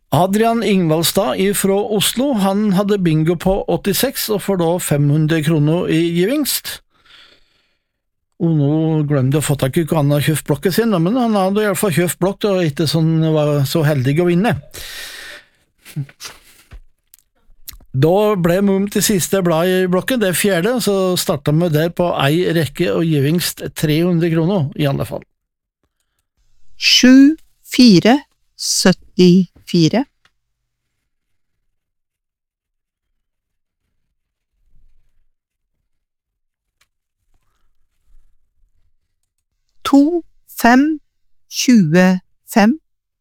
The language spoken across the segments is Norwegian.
Adrian Ingvaldstad fra Oslo, han hadde bingo på 86 og får da 500 kroner i gevinst. Og nå glemte jeg å få tak i hva han har kjøpt blokket sin, men han hadde i hvert fall kjøpt blokk og ikke sånn, var så heldig å vinne. Da ble Mum til siste blad i blokken, det fjerde, så startet vi der på ei rekke og gevinst 300 kroner i alle fall. 7, 4, 74. 2, 5, 25.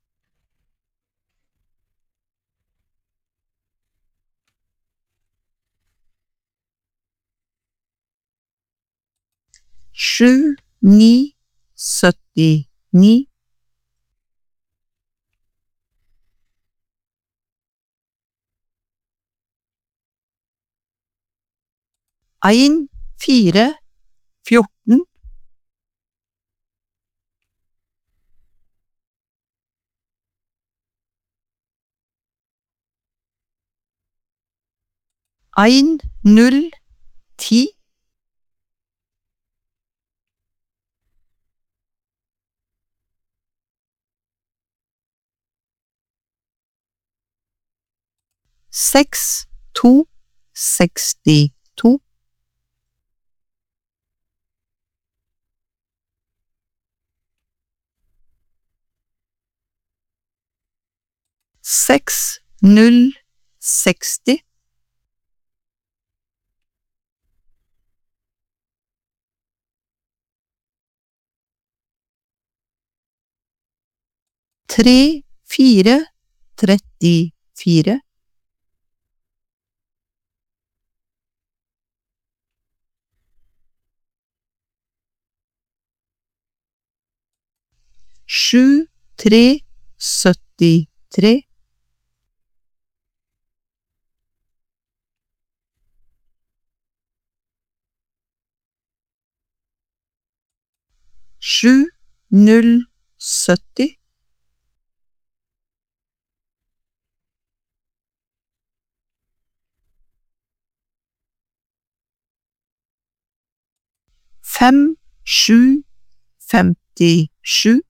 7, 9, 79. 1, 4, 14. 1, 0, 10. 6, 2, 62. 6, 0, 60. 3, 4, 34. 7, 3, 73. 7, 0, 70. 5, 7, 57.